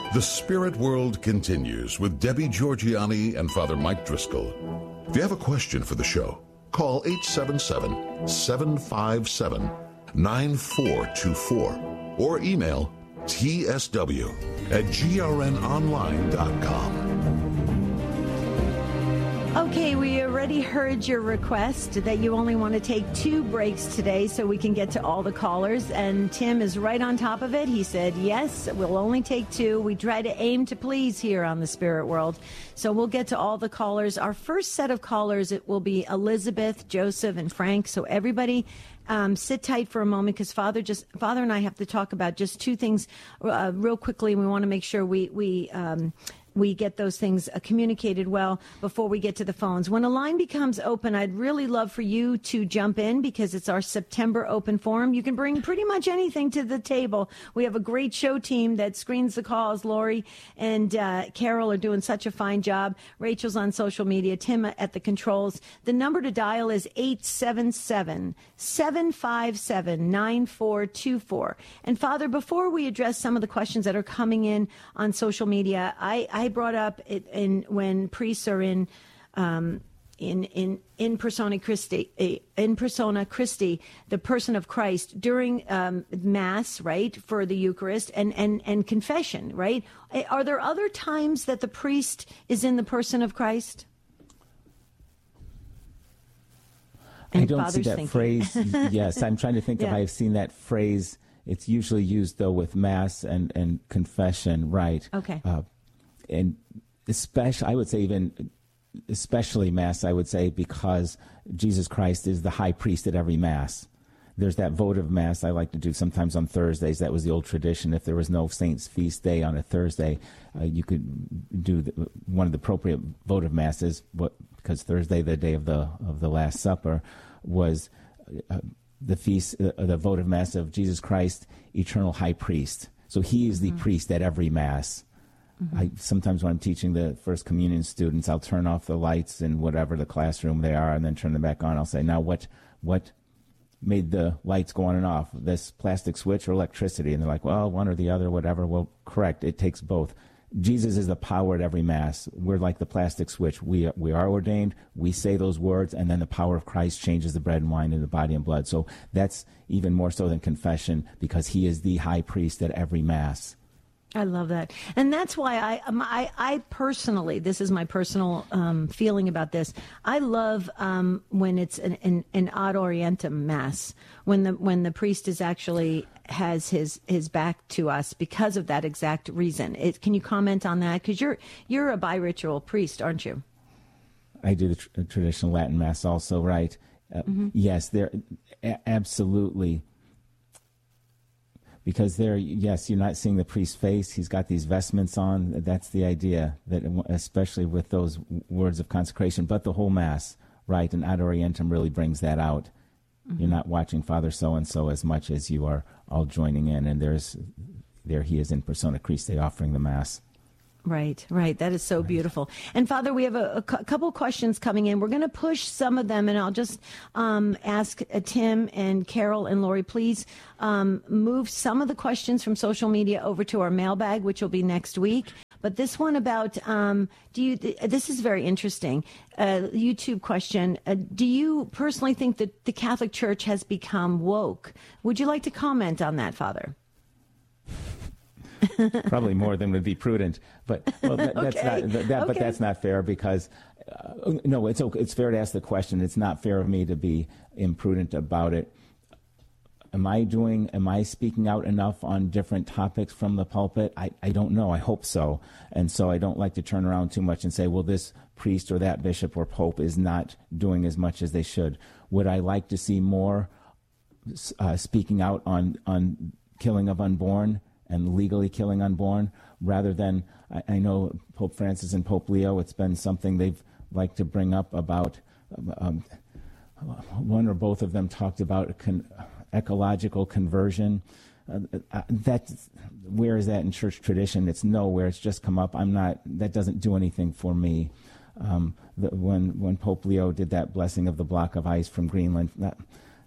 The Spirit World continues with Debbie Georgianni and Father Mike Driscoll. If you have a question for the show, call 877-757-9424 or email tsw@grnonline.com. Okay, we already heard your request that you only want to take 2 breaks today so we can get to all the callers, and Tim is right on top of it. He said, yes, we'll only take 2. We try to aim to please here on the Spirit World, so we'll get to all the callers. Our first set of callers, it will be Elizabeth, Joseph, and Frank, so everybody sit tight for a moment, because Father and I have to talk about just 2 things real quickly. We want to make sure we get those things communicated well before we get to the phones. When a line becomes open, I'd really love for you to jump in, because it's our September open forum. You can bring pretty much anything to the table. We have a great show team that screens the calls. Lori and Carol are doing such a fine job. Rachel's on social media. Tim at the controls. The number to dial is 877-757-9424. And Father, before we address some of the questions that are coming in on social media, I brought up it when priests are in persona Christi, the person of Christ, during Mass, right, for the Eucharist and confession, right? Are there other times that the priest is in the person of Christ? And I don't see that phrase. Yes, I'm trying to think if I've seen that phrase. It's usually used, though, with Mass and confession, right? Okay. And especially Mass, I would say, because Jesus Christ is the high priest at every Mass. There's that votive Mass I like to do sometimes on Thursdays. That was the old tradition. If there was no saint's feast day on a Thursday, you could do one of the appropriate votive Masses, because Thursday, the day of the Last Supper, was the feast, the votive Mass of Jesus Christ, eternal high priest. So he is the priest at every Mass. Mm-hmm. Sometimes when I'm teaching the First Communion students, I'll turn off the lights in whatever the classroom they are and then turn them back on. I'll say, now what made the lights go on and off? This plastic switch or electricity? And they're like, well, one or the other, whatever. Well, correct. It takes both. Jesus is the power at every Mass. We're like the plastic switch. We are ordained. We say those words, and then the power of Christ changes the bread and wine into body and blood. So that's even more so than confession, because he is the high priest at every Mass. I love that. And that's why I personally, this is my personal feeling about this. I love when it's an ad orientem Mass, when the priest is actually has his back to us because of that exact reason. Can you comment on that? Because you're a bi-ritual priest, aren't you? I do the traditional Latin Mass also, right? Yes, there absolutely. Because you're not seeing the priest's face. He's got these vestments on. That's the idea, that especially with those words of consecration, but the whole Mass, right? And ad orientem really brings that out. Mm-hmm. You're not watching Father so-and-so as much as you are all joining in, and there he is in persona Christi offering the Mass. Right. That is so beautiful. And Father, we have a couple questions coming in. We're going to push some of them, and I'll just ask Tim and Carol and Lori, please move some of the questions from social media over to our mailbag, which will be next week. But this one about, this is very interesting, YouTube question. Do you personally think that the Catholic Church has become woke? Would you like to comment on that, Father? Probably more than would be prudent, but that's not fair, because no, it's fair to ask the question. It's not fair of me to be imprudent about it. Am I speaking out enough on different topics from the pulpit? I don't know. I hope so. And so I don't like to turn around too much and say, well, this priest or that bishop or pope is not doing as much as they should. Would I like to see more speaking out on killing of unborn and legally killing unborn, rather than, I know Pope Francis and Pope Leo, it's been something they've liked to bring up about, one or both of them talked about ecological conversion. Where is that in church tradition? It's nowhere. It's just come up. That doesn't do anything for me. When Pope Leo did that blessing of the block of ice from Greenland,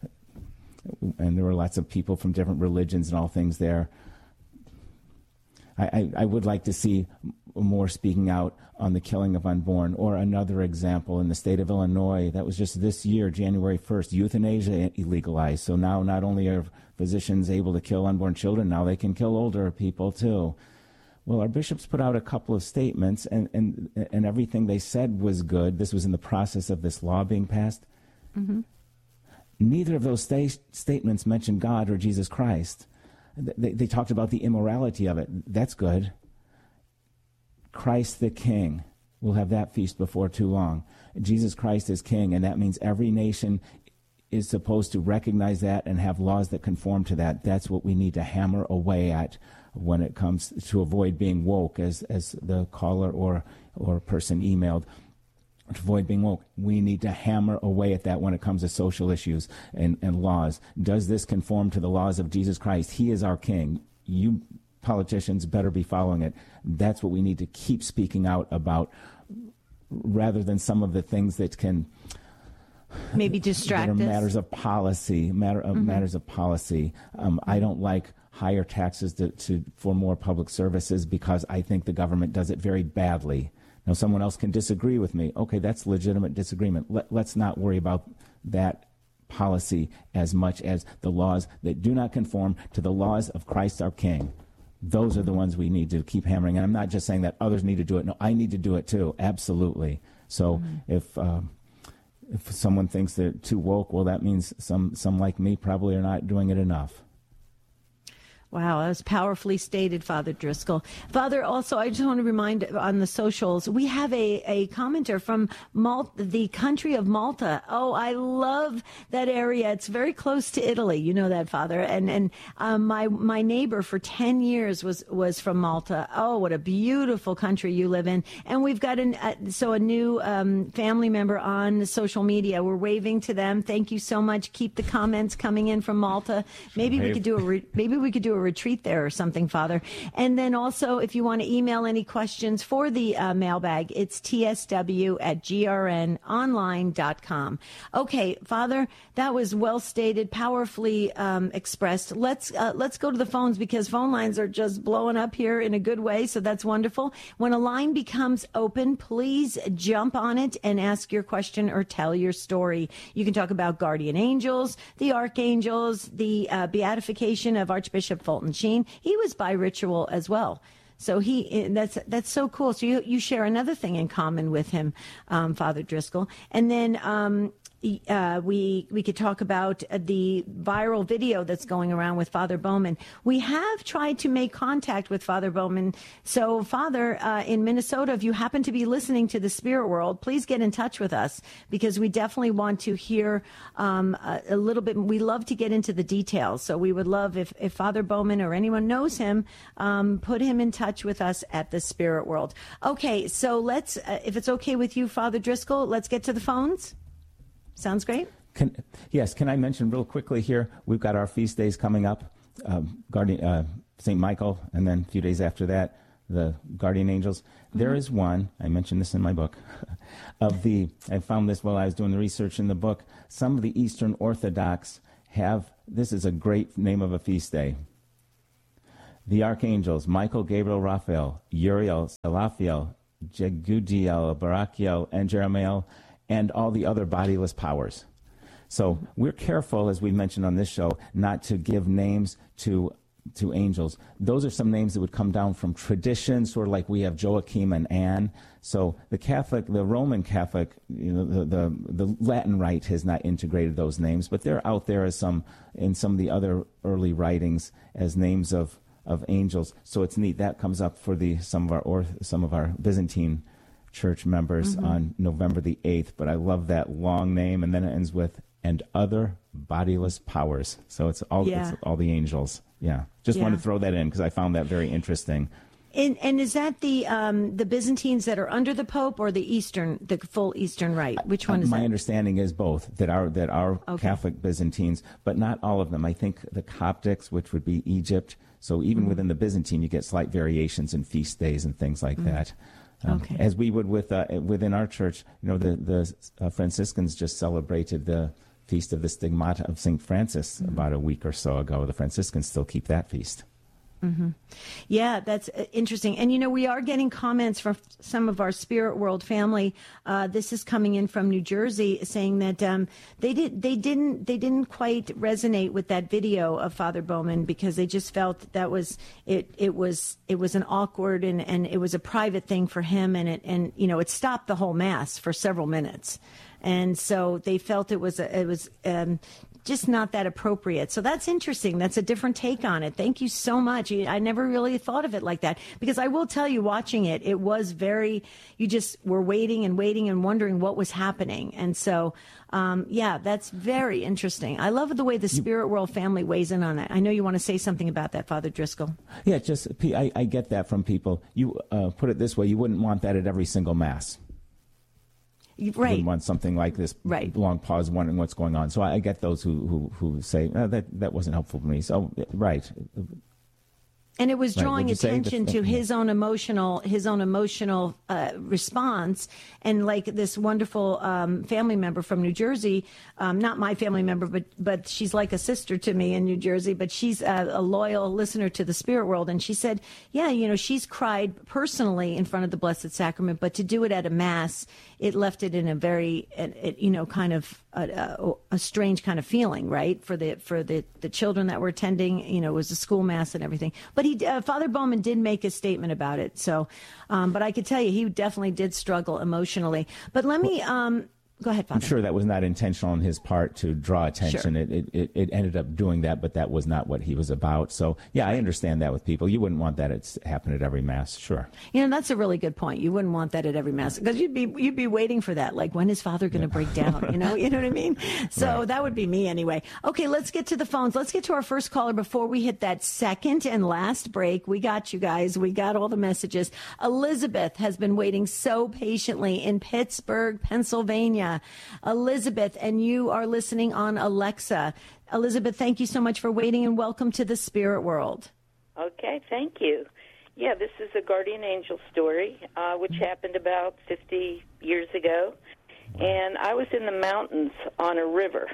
and there were lots of people from different religions and all things there, I would like to see more speaking out on the killing of unborn. Or another example, in the state of Illinois, that was just this year, January 1st, euthanasia legalized. So now not only are physicians able to kill unborn children, now they can kill older people too. Well, our bishops put out a couple of statements, and everything they said was good. This was in the process of this law being passed. Mm-hmm. Neither of those statements mentioned God or Jesus Christ. They talked about the immorality of it. That's good. Christ the King. We'll have that feast before too long. Jesus Christ is King, and that means every nation is supposed to recognize that and have laws that conform to that. That's what we need to hammer away at when it comes to avoid being woke, as the caller or person emailed. To avoid being woke, we need to hammer away at that when it comes to social issues and laws. Does this conform to the laws of Jesus Christ? He is our King. You politicians better be following it. That's what we need to keep speaking out about, rather than some of the things that can maybe distract us. Matters of policy. Matters of policy. I don't like higher taxes for more public services because I think the government does it very badly. Now, someone else can disagree with me. Okay, that's legitimate disagreement. Let's not worry about that policy as much as the laws that do not conform to the laws of Christ our King. Those are the ones we need to keep hammering. And I'm not just saying that others need to do it. No, I need to do it too. Absolutely. So if someone thinks they're too woke, well, that means some like me probably are not doing it enough. Wow, that was powerfully stated, Father Driscoll. Father, also, I just want to remind on the socials, we have a commenter from the country of Malta. Oh, I love that area. It's very close to Italy. You know that, Father. And my neighbor for 10 years was from Malta. Oh, what a beautiful country you live in. And we've got a new family member on social media. We're waving to them. Thank you so much. Keep the comments coming in from Malta. Maybe we could do a retreat there or something, Father. And then also, if you want to email any questions for the mailbag, it's tsw@grnonline.com. Okay, Father, that was well stated, powerfully expressed. Let's go to the phones, because phone lines are just blowing up here in a good way, so that's wonderful. When a line becomes open, please jump on it and ask your question or tell your story. You can talk about guardian angels, the archangels, the beatification of Archbishop Fulton Sheen. He was bi-ritual as well. So that's so cool. So you share another thing in common with him, Father Driscoll. And then we could talk about the viral video that's going around with Father Bowman. We have tried to make contact with Father Bowman. So, Father, in Minnesota, if you happen to be listening to the Spirit World, please get in touch with us, because we definitely want to hear a little bit. We love to get into the details. So we would love if Father Bowman or anyone knows him, put him in touch with us at the Spirit World. Okay, so let's, if it's okay with you, Father Driscoll, let's get to the phones. Sounds great. Yes. Can I mention real quickly here? We've got our feast days coming up, St. Michael, and then a few days after that, the guardian angels. Mm-hmm. There is one, I mentioned this in my book, I found this while I was doing the research in the book. Some of the Eastern Orthodox this is a great name of a feast day. The archangels, Michael, Gabriel, Raphael, Uriel, Raphael, Jegudiel, Barachiel, and Jeremiel, and all the other bodiless powers. So we're careful, as we mentioned on this show, not to give names to angels. Those are some names that would come down from tradition, sort of like we have Joachim and Anne. So the Roman Catholic, the Latin Rite has not integrated those names, but they're out there in some of the other early writings as names of angels. So it's neat. That comes up for some of our Byzantine church members on November the 8th, but I love that long name, and then it ends with "and other bodiless powers." So it's all the angels. Yeah, just wanted to throw that in because I found that very interesting. And is that the Byzantines that are under the Pope, or the full Eastern Rite? Which one is that? My understanding is both, that are Catholic Byzantines, but not all of them. I think the Coptics, which would be Egypt. So even within the Byzantine, you get slight variations in feast days and things like that. As we would within our church, the Franciscans just celebrated the feast of the Stigmata of St. Francis about a week or so ago. The Franciscans still keep that feast. Yeah, that's interesting. And, we are getting comments from some of our Spirit World family. This is coming in from New Jersey saying that they didn't quite resonate with that video of Father Bowman because they just felt that was it was an awkward and it was a private thing for him, and it stopped the whole Mass for several minutes. And so they felt it was just not that appropriate. So that's interesting. That's a different take on it. Thank you so much. I never really thought of it like that, because I will tell you, watching it, it was you just were waiting and wondering what was happening. And so, that's very interesting. I love the way the Spirit World family weighs in on that. I know you want to say something about that, Father Driscoll. Yeah, I get that from people. You put it this way, you wouldn't want that at every single Mass. Right. You wouldn't want something like this, right. Long pause, wondering what's going on. So I get those who say that wasn't helpful for me. So right. And it was drawing attention to his own emotional response. And like this wonderful family member from New Jersey, not my family member, but she's like a sister to me in New Jersey, but she's a loyal listener to the Spirit World. And she said, she's cried personally in front of the Blessed Sacrament, but to do it at a Mass, it left it in a very, kind of a strange kind of feeling, right? For the children that were attending, it was a school Mass and everything. But Father Bowman did make a statement about it. So, but I could tell you, he definitely did struggle emotionally. But let me, go ahead, Father. I'm sure that was not intentional on his part to draw attention. Sure. It ended up doing that, but that was not what he was about. So, yeah, I understand that with people. You wouldn't want that to happen at every Mass, sure. That's a really good point. You wouldn't want that at every Mass, because you'd be waiting for that. Like, when is Father going to break down? You know what I mean? So right. That would be me anyway. Okay, let's get to the phones. Let's get to our first caller before we hit that second and last break. We got you guys. We got all the messages. Elizabeth has been waiting so patiently in Pittsburgh, Pennsylvania. Elizabeth, and you are listening on Alexa. Elizabeth, thank you so much for waiting, and welcome to the Spirit World. Okay, thank you. Yeah, this is a guardian angel story, which happened about 50 years ago. And I was in the mountains on a river.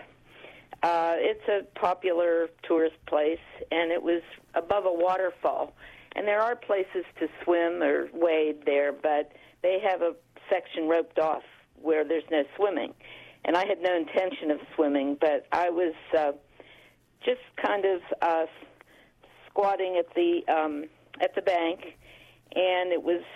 It's a popular tourist place, and it was above a waterfall. And there are places to swim or wade there, but they have a section roped off where there's no swimming. And I had no intention of swimming, but I was just kind of squatting at the bank, and it was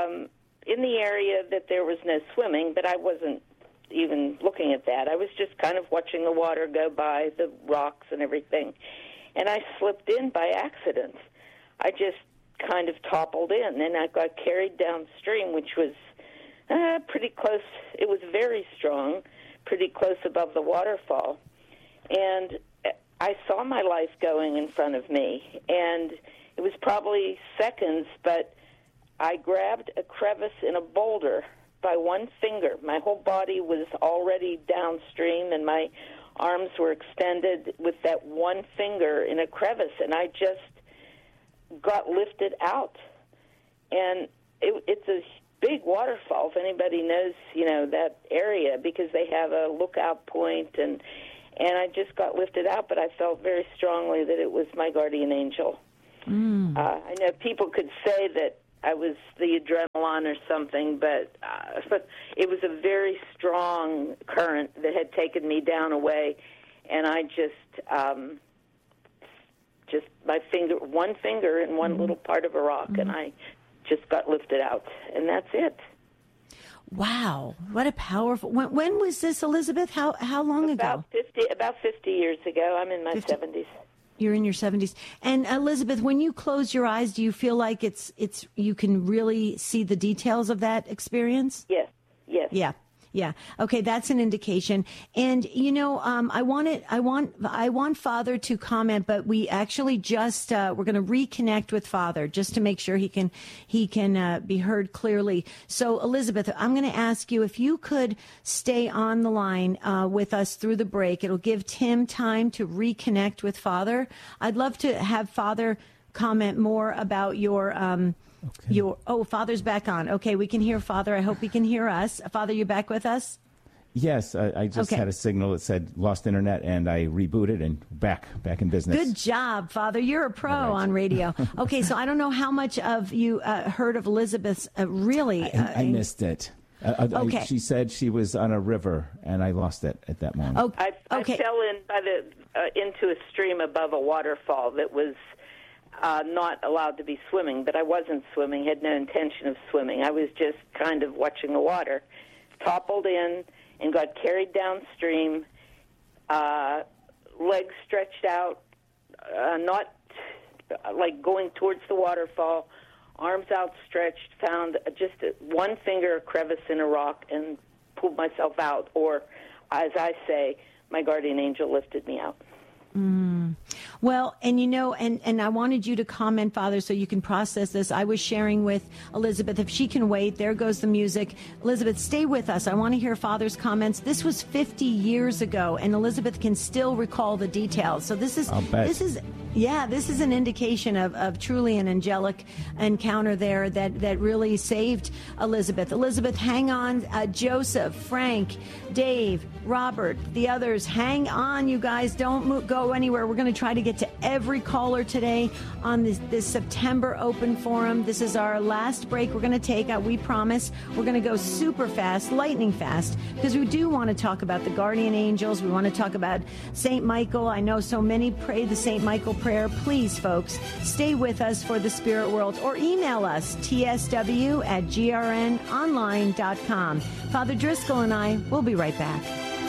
in the area that there was no swimming, but I wasn't even looking at that. I was just kind of watching the water go by, the rocks and everything. And I slipped in by accident. I just kind of toppled in, and I got carried downstream, which was pretty close. It was very strong, pretty close above the waterfall. And I saw my life going in front of me, and it was probably seconds, but I grabbed a crevice in a boulder by one finger. My whole body was already downstream, and my arms were extended with that one finger in a crevice, and I just got lifted out. And it's a big waterfall, if anybody knows, that area, because they have a lookout point, and I just got lifted out, but I felt very strongly that it was my guardian angel. I know people could say that I was the adrenaline or something, but it was a very strong current that had taken me down a way, and I just my finger, one finger in one little part of a rock, and I just got lifted out, and that's it. Wow, what a powerful... When was this, Elizabeth? How long ago? About 50 years ago. I'm in my 70s. You're in your 70s. And Elizabeth, when you close your eyes, do you feel like it's you can really see the details of that experience? Yes. Yeah. Okay, that's an indication. And I want Father to comment, but we actually just we're going to reconnect with Father just to make sure he can be heard clearly. So Elizabeth, I'm going to ask you if you could stay on the line with us through the break. It'll give Tim time to reconnect with Father. I'd love to have Father comment more about your Father's back on. Okay, we can hear Father. I hope he can hear us. Father, you back with us? Yes, I just had a signal that said lost internet, and I rebooted and back in business. Good job, Father. You're a pro on radio. Okay, so I don't know how much of you heard of Elizabeth's really. I missed it. Okay. She said she was on a river, and I lost it at that moment. I fell into a stream above a waterfall that was not allowed to be swimming, but I wasn't swimming, had no intention of swimming. I was just kind of watching the water. Toppled in and got carried downstream, legs stretched out, not like going towards the waterfall, arms outstretched, found just one finger crevice in a rock and pulled myself out, or as I say, my guardian angel lifted me out. Well, and and I wanted you to comment, Father, so you can process this. I was sharing with Elizabeth, if she can wait, there goes the music. Elizabeth, stay with us. I want to hear Father's comments. This was 50 years ago, and Elizabeth can still recall the details. So this is an indication of truly an angelic encounter there that really saved Elizabeth. Elizabeth, hang on. Joseph, Frank, Dave, Robert, the others, hang on, you guys. Don't go anywhere. We're going to try to get to every caller today on this September open forum. This is our last break we're going to take. We promise we're going to go super fast, lightning fast, because we do want to talk about the guardian angels. We want to talk about St. Michael. I know so many pray the St. Michael prayer. Please, folks, stay with us for the spirit world, or email us, tsw@grnonline.com. Father Driscoll and I will be right back.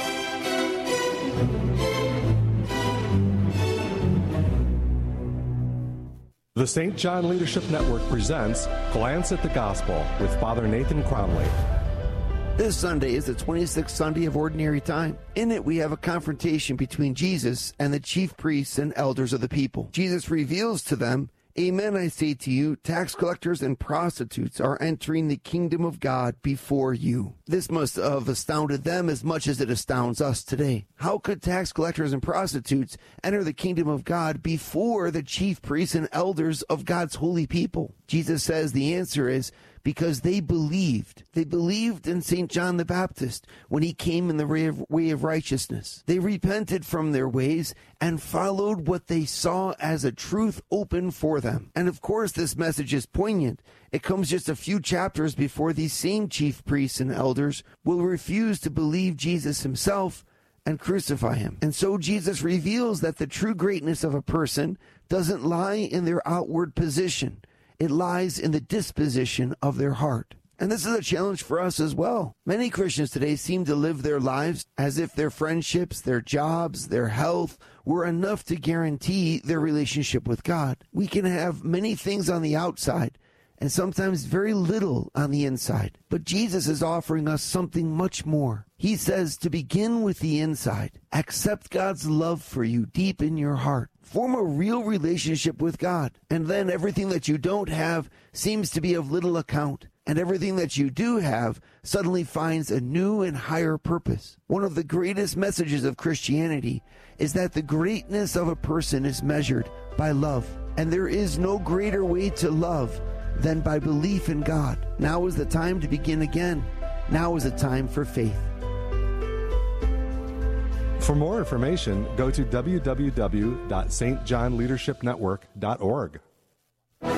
The St. John Leadership Network presents Glance at the Gospel with Father Nathan Cromley. This Sunday is the 26th Sunday of Ordinary Time. In it, we have a confrontation between Jesus and the chief priests and elders of the people. Jesus reveals to them, "Amen, I say to you, tax collectors and prostitutes are entering the kingdom of God before you." This must have astounded them as much as it astounds us today. How could tax collectors and prostitutes enter the kingdom of God before the chief priests and elders of God's holy people? Jesus says the answer is because they believed. They believed in St. John the Baptist when he came in the way of righteousness. They repented from their ways and followed what they saw as a truth open for them. And of course, this message is poignant. It comes just a few chapters before these same chief priests and elders will refuse to believe Jesus himself and crucify him. And so Jesus reveals that the true greatness of a person doesn't lie in their outward position. It lies in the disposition of their heart. And this is a challenge for us as well. Many Christians today seem to live their lives as if their friendships, their jobs, their health were enough to guarantee their relationship with God. We can have many things on the outside and sometimes very little on the inside. But Jesus is offering us something much more. He says to begin with the inside. Accept God's love for you deep in your heart. Form a real relationship with God. And then everything that you don't have seems to be of little account. And everything that you do have suddenly finds a new and higher purpose. One of the greatest messages of Christianity is that the greatness of a person is measured by love. And there is no greater way to love than by belief in God. Now is the time to begin again. Now is the time for faith. For more information, go to www.stjohnleadershipnetwork.org.